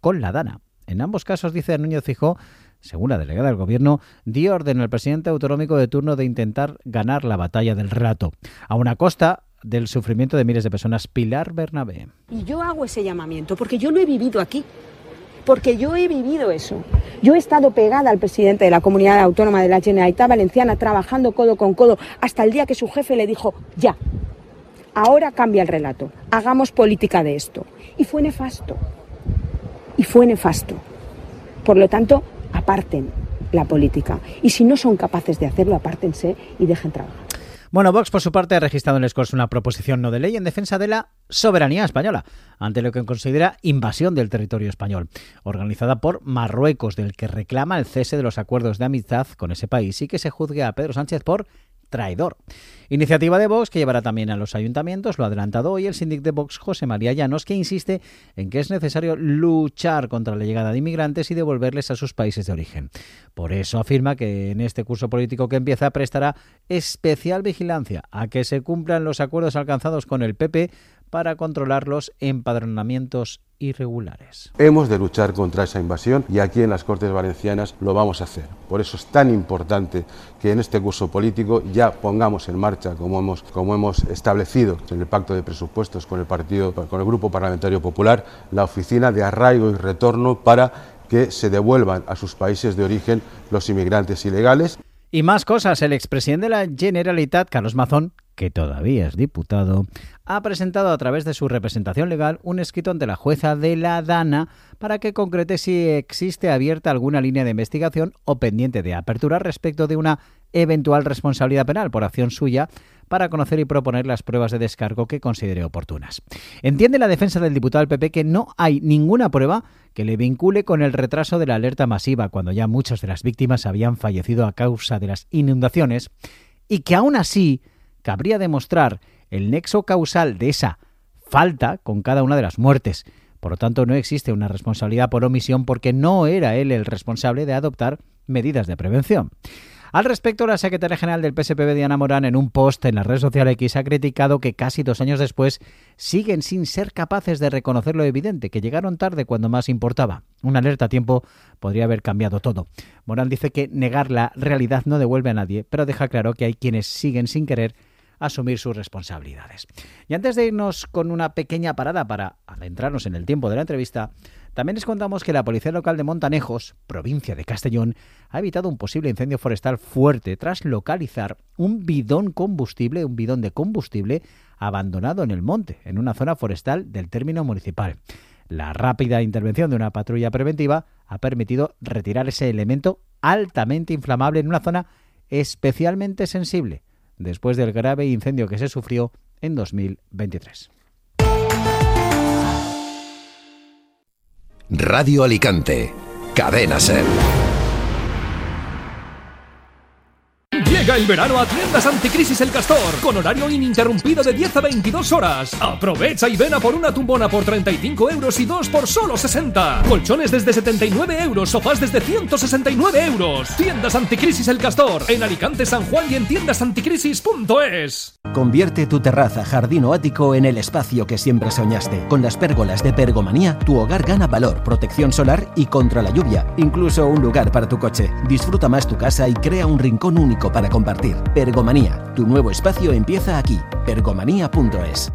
con la Dana. En ambos casos, dice Núñez Feijóo, según la delegada del Gobierno, dio orden al presidente autonómico de turno de intentar ganar la batalla del relato, a una costa del sufrimiento de miles de personas. Pilar Bernabé. Y yo hago ese llamamiento porque yo lo he vivido aquí, porque yo he vivido eso. Yo he estado pegada al presidente de la Comunidad Autónoma de la Generalitat Valenciana, trabajando codo con codo, hasta el día que su jefe le dijo, ya, ahora cambia el relato, hagamos política de esto. Y fue nefasto. Por lo tanto, aparten la política. Y si no son capaces de hacerlo, apártense y dejen trabajar. Bueno, Vox, por su parte, ha registrado en les Corts una proposición no de ley en defensa de la soberanía española, ante lo que considera invasión del territorio español, organizada por Marruecos, del que reclama el cese de los acuerdos de amistad con ese país y que se juzgue a Pedro Sánchez por traidor. Iniciativa de Vox que llevará también a los ayuntamientos, lo ha adelantado hoy el síndic de Vox, José María Llanos, que insiste en que es necesario luchar contra la llegada de inmigrantes y devolverles a sus países de origen. Por eso afirma que en este curso político que empieza prestará especial vigilancia a que se cumplan los acuerdos alcanzados con el PP para controlar los empadronamientos irregulares. Hemos de luchar contra esa invasión y aquí en las Cortes Valencianas lo vamos a hacer. Por eso es tan importante que en este curso político ya pongamos en marcha, como hemos establecido en el pacto de presupuestos con el Grupo Parlamentario Popular, la oficina de arraigo y retorno para que se devuelvan a sus países de origen los inmigrantes ilegales. Y más cosas. El expresidente de la Generalitat, Carlos Mazón, que todavía es diputado, ha presentado a través de su representación legal un escrito ante la jueza de la Dana para que concrete si existe abierta alguna línea de investigación o pendiente de apertura respecto de una eventual responsabilidad penal por acción suya para conocer y proponer las pruebas de descargo que considere oportunas. Entiende la defensa del diputado del PP que no hay ninguna prueba que le vincule con el retraso de la alerta masiva cuando ya muchas de las víctimas habían fallecido a causa de las inundaciones y que aún así cabría demostrar el nexo causal de esa falta con cada una de las muertes. Por lo tanto, no existe una responsabilidad por omisión porque no era él el responsable de adoptar medidas de prevención. Al respecto, la secretaria general del PSPB, Diana Morán, en un post en la red social X, ha criticado que casi 2 años después siguen sin ser capaces de reconocer lo evidente, que llegaron tarde cuando más importaba. Una alerta a tiempo podría haber cambiado todo. Morán dice que negar la realidad no devuelve a nadie, pero deja claro que hay quienes siguen sin querer asumir sus responsabilidades. Y antes de irnos con una pequeña parada para adentrarnos en el tiempo de la entrevista, también les contamos que la Policía Local de Montanejos, provincia de Castellón, ha evitado un posible incendio forestal fuerte tras localizar un bidón de combustible abandonado en el monte, en una zona forestal del término municipal. La rápida intervención de una patrulla preventiva ha permitido retirar ese elemento altamente inflamable en una zona especialmente sensible, después del grave incendio que se sufrió en 2023. Radio Alicante, Cadena SER. Llega el verano a Tiendas Anticrisis El Castor, con horario ininterrumpido de 10 a 22 horas. Aprovecha y ven a por una tumbona por 35 euros y 2 por solo 60. Colchones desde 79 euros, sofás desde 169 euros. Tiendas Anticrisis El Castor, en Alicante, San Juan y en tiendasanticrisis.es. Convierte tu terraza, jardín o ático en el espacio que siempre soñaste. Con las pérgolas de Pergomanía, tu hogar gana valor, protección solar y contra la lluvia. Incluso un lugar para tu coche. Disfruta más tu casa y crea un rincón único para compartir. Pergomanía, tu nuevo espacio empieza aquí. Pergomanía.es.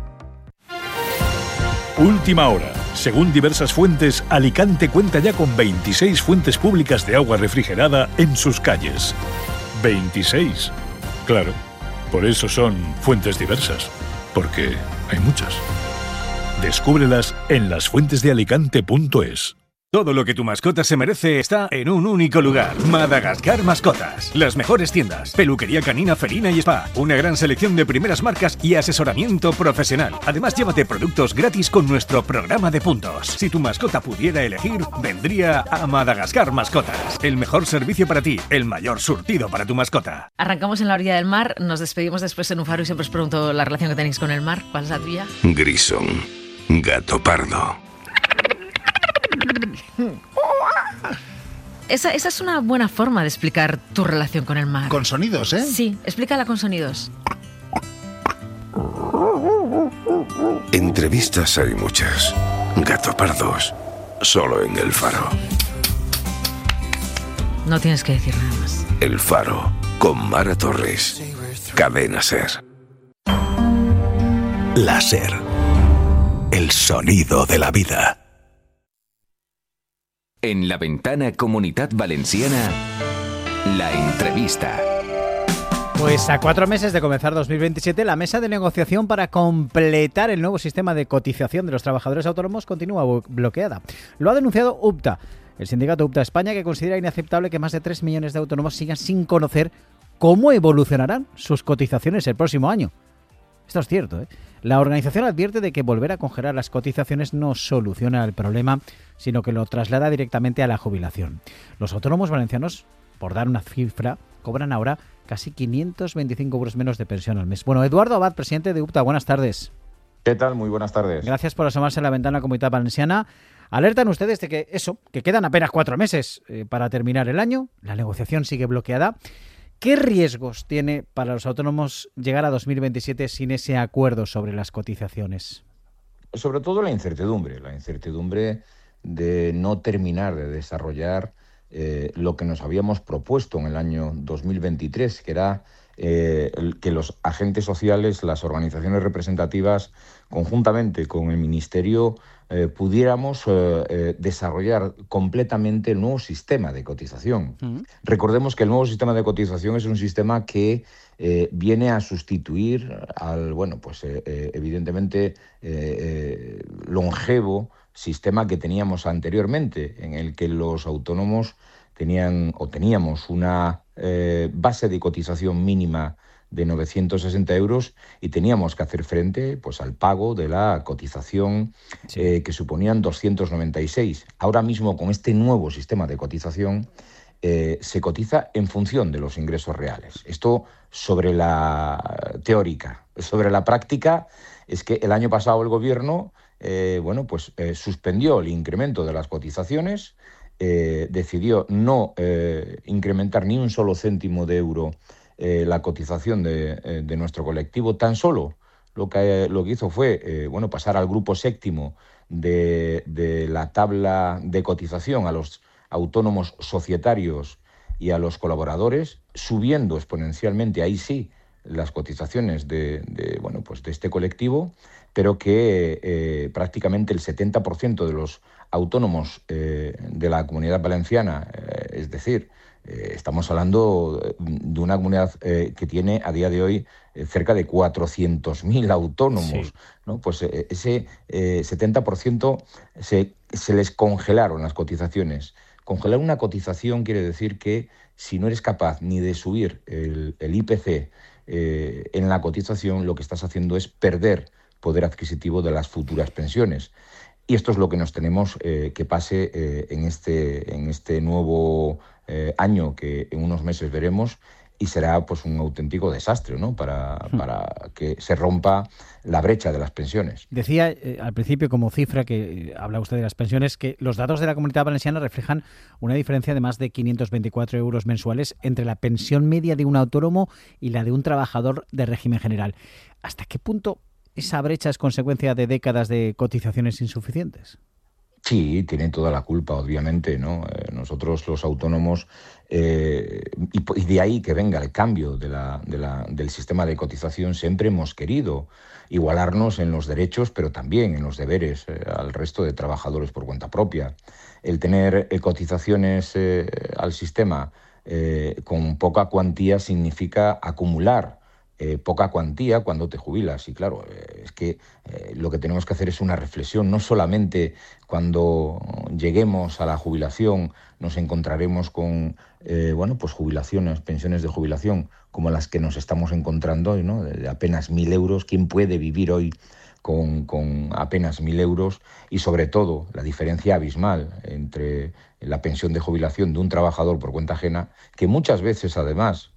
Última hora. Según diversas fuentes, Alicante cuenta ya con 26 fuentes públicas de agua refrigerada en sus calles. 26. Claro, por eso son fuentes diversas, porque hay muchas. Descúbrelas en lasfuentesdealicante.es. Todo lo que tu mascota se merece está en un único lugar. Madagascar Mascotas. Las mejores tiendas, peluquería canina, felina y spa. Una gran selección de primeras marcas y asesoramiento profesional. Además, llévate productos gratis con nuestro programa de puntos. Si tu mascota pudiera elegir, vendría a Madagascar Mascotas. El mejor servicio para ti, el mayor surtido para tu mascota. Arrancamos en la orilla del mar, nos despedimos después en un faro y siempre os pregunto la relación que tenéis con el mar. ¿Cuál es la tuya? Grison, gato pardo. Esa es una buena forma de explicar tu relación con el mar. Con sonidos, ¿eh? Sí, explícala con sonidos. Entrevistas hay muchas. Gato pardos. solo en El Faro. No tienes que decir nada más. El Faro, con Mara Torres. Cadena SER. La SER. El sonido de la vida. En la ventana Comunitat Valenciana, la entrevista. Pues a 4 meses de comenzar 2027, la mesa de negociación para completar el nuevo sistema de cotización de los trabajadores autónomos continúa bloqueada. Lo ha denunciado UPTA, el sindicato UPTA España, que considera inaceptable que más de 3 millones de autónomos sigan sin conocer cómo evolucionarán sus cotizaciones el próximo año. Esto es cierto, ¿eh? La organización advierte de que volver a congelar las cotizaciones no soluciona el problema, sino que lo traslada directamente a la jubilación. Los autónomos valencianos, por dar una cifra, cobran ahora casi 525 euros menos de pensión al mes. Bueno, Eduardo Abad, presidente de UPTA, buenas tardes. ¿Qué tal? Muy buenas tardes. Gracias por asomarse a la ventana Comunitat Valenciana. Alertan ustedes de que quedan apenas 4 meses para terminar el año, la negociación sigue bloqueada. ¿Qué riesgos tiene para los autónomos llegar a 2027 sin ese acuerdo sobre las cotizaciones? Sobre todo la incertidumbre de no terminar de desarrollar lo que nos habíamos propuesto en el año 2023, que era que los agentes sociales, las organizaciones representativas, conjuntamente con el Ministerio, pudiéramos desarrollar completamente el nuevo sistema de cotización. Recordemos que el nuevo sistema de cotización es un sistema que viene a sustituir al, evidentemente, longevo sistema que teníamos anteriormente, en el que los autónomos teníamos una base de cotización mínima de 960 euros y teníamos que hacer frente al pago de la cotización que suponían 296. Ahora mismo, con este nuevo sistema de cotización, se cotiza en función de los ingresos reales. Esto sobre la teórica. Sobre la práctica, es que el año pasado el Gobierno suspendió el incremento de las cotizaciones, decidió no incrementar ni un solo céntimo de euro la cotización de nuestro colectivo. Tan solo lo que hizo fue pasar al grupo séptimo de la tabla de cotización a los autónomos societarios y a los colaboradores, subiendo exponencialmente, ahí sí, las cotizaciones de este colectivo, pero que prácticamente el 70% de los autónomos de la Comunidad Valenciana, es decir, estamos hablando de una comunidad que tiene a día de hoy cerca de 400.000 autónomos, sí, ¿no? Pues ese 70% se les congelaron las cotizaciones. Congelar una cotización quiere decir que si no eres capaz ni de subir el IPC en la cotización, lo que estás haciendo es perder poder adquisitivo de las futuras pensiones. Y esto es lo que nos tenemos que pase en este nuevo año, que en unos meses veremos, y será un auténtico desastre, ¿no? para que se rompa la brecha de las pensiones. Decía al principio, como cifra, que habla usted de las pensiones, que los datos de la Comunidad Valenciana reflejan una diferencia de más de 524 euros mensuales entre la pensión media de un autónomo y la de un trabajador de régimen general. ¿Hasta qué punto esa brecha es consecuencia de décadas de cotizaciones insuficientes? Sí, tienen toda la culpa, obviamente, ¿no? Nosotros, los autónomos, y de ahí que venga el cambio del sistema de cotización, siempre hemos querido igualarnos en los derechos, pero también en los deberes al resto de trabajadores por cuenta propia. El tener cotizaciones al sistema con poca cuantía significa acumular poca cuantía cuando te jubilas. Y claro, es que lo que tenemos que hacer es una reflexión. No solamente cuando lleguemos a la jubilación nos encontraremos con jubilaciones, pensiones de jubilación como las que nos estamos encontrando hoy, ¿no? De apenas 1.000 euros. ¿Quién puede vivir hoy con apenas 1.000 euros? Y sobre todo la diferencia abismal entre la pensión de jubilación de un trabajador por cuenta ajena, que muchas veces además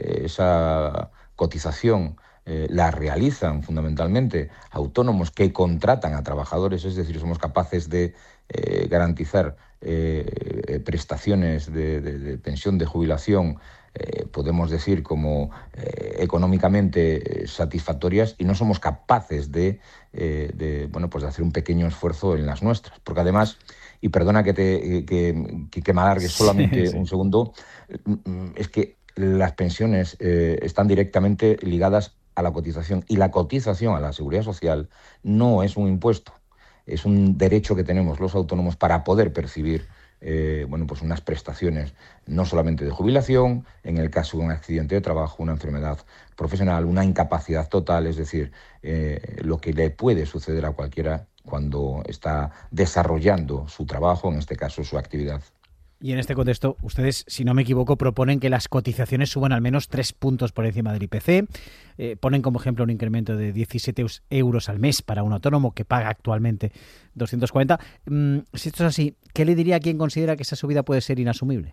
esa cotización la realizan fundamentalmente autónomos que contratan a trabajadores, es decir, somos capaces de garantizar prestaciones de pensión de jubilación, podemos decir, como económicamente satisfactorias, y no somos capaces de hacer un pequeño esfuerzo en las nuestras. Porque además, y perdona que me alargue solamente un segundo, es que las pensiones están directamente ligadas a la cotización, y la cotización a la Seguridad Social no es un impuesto, es un derecho que tenemos los autónomos para poder percibir unas prestaciones, no solamente de jubilación, en el caso de un accidente de trabajo, una enfermedad profesional, una incapacidad total, es decir, lo que le puede suceder a cualquiera cuando está desarrollando su trabajo, en este caso su actividad. Y en este contexto, ustedes, si no me equivoco, proponen que las cotizaciones suban al menos 3 puntos por encima del IPC. Ponen como ejemplo un incremento de 17 euros al mes para un autónomo que paga actualmente 240. Si esto es así, ¿qué le diría a quien considera que esa subida puede ser inasumible?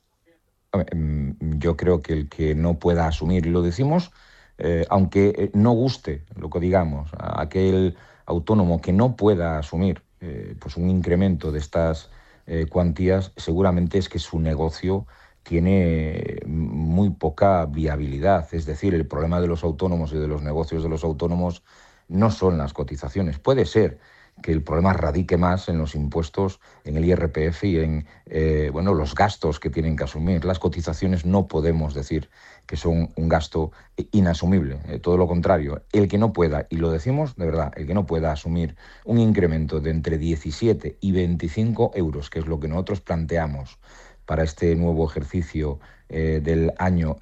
Yo creo que el que no pueda asumir, y lo decimos, aunque no guste lo que digamos, a aquel autónomo que no pueda asumir un incremento de estas cuantías, seguramente es que su negocio tiene muy poca viabilidad. Es decir, el problema de los autónomos y de los negocios de los autónomos no son las cotizaciones. Puede ser que el problema radique más en los impuestos, en el IRPF y en los gastos que tienen que asumir. Las cotizaciones no podemos decir que son un gasto inasumible, todo lo contrario. El que no pueda, y lo decimos de verdad, el que no pueda asumir un incremento de entre 17 y 25 euros, que es lo que nosotros planteamos para este nuevo ejercicio del año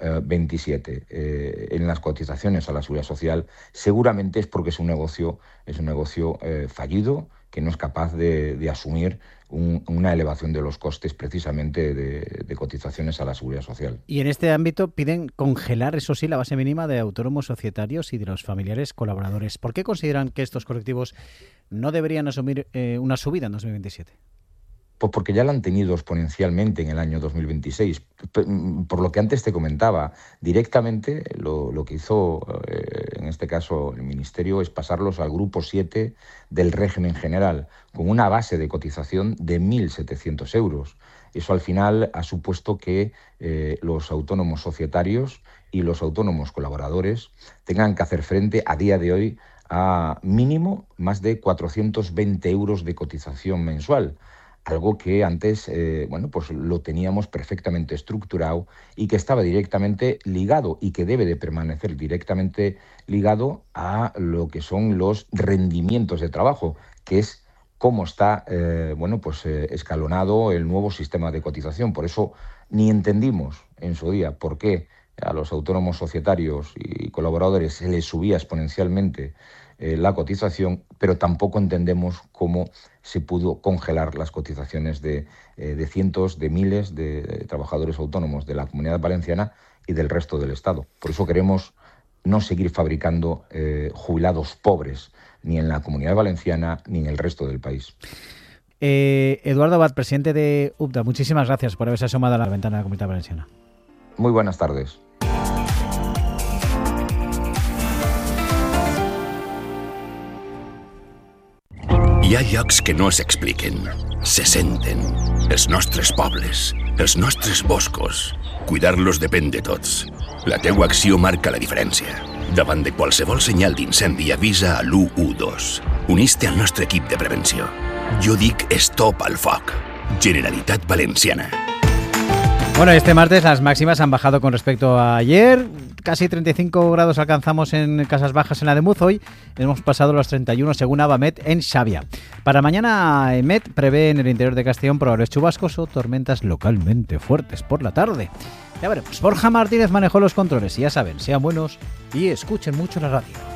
27 en las cotizaciones a la Seguridad Social, seguramente es porque es un negocio fallido, que no es capaz de asumir una elevación de los costes precisamente de cotizaciones a la Seguridad Social. Y en este ámbito piden congelar, eso sí, la base mínima de autónomos societarios y de los familiares colaboradores. ¿Por qué consideran que estos colectivos no deberían asumir una subida en 2027? Pues porque ya la han tenido exponencialmente en el año 2026. Por lo que antes te comentaba, directamente lo que hizo en este caso el Ministerio es pasarlos al grupo 7 del régimen general, con una base de cotización de 1.700 euros. Eso al final ha supuesto que los autónomos societarios y los autónomos colaboradores tengan que hacer frente a día de hoy a mínimo más de 420 euros de cotización mensual. Algo que antes lo teníamos perfectamente estructurado y que estaba directamente ligado y que debe de permanecer directamente ligado a lo que son los rendimientos de trabajo, que es cómo está escalonado el nuevo sistema de cotización. Por eso ni entendimos en su día por qué a los autónomos societarios y colaboradores se les subía exponencialmente la cotización, pero tampoco entendemos cómo se pudo congelar las cotizaciones de cientos, de miles de trabajadores autónomos de la Comunidad Valenciana y del resto del Estado. Por eso queremos no seguir fabricando jubilados pobres, ni en la Comunidad Valenciana ni en el resto del país. Eduardo Abad, presidente de UPDA, muchísimas gracias por haberse asomado a la ventana de la Comunidad Valenciana. Muy buenas tardes. Hi ha llocs que no s'expliquen, se senten. Els nostres pobles, els nostres boscos. Cuidar-los depèn de tots. La teua acció marca la diferència. Davant de qualsevol senyal d'incendi avisa a l'112. Unís-te al nostre equip de prevenció. Jo dic stop al foc. Generalitat Valenciana. Bueno, este martes las máximas han bajado con respecto a ayer. Casi 35 grados alcanzamos en Casas Bajas, en la de Muz. Hoy hemos pasado los 31 según Avamet en Xavia. Para mañana, EMET prevé en el interior de Castellón probables chubascos o tormentas localmente fuertes por la tarde. Ya veremos. Borja Martínez manejó los controles y ya saben, sean buenos y escuchen mucho la radio.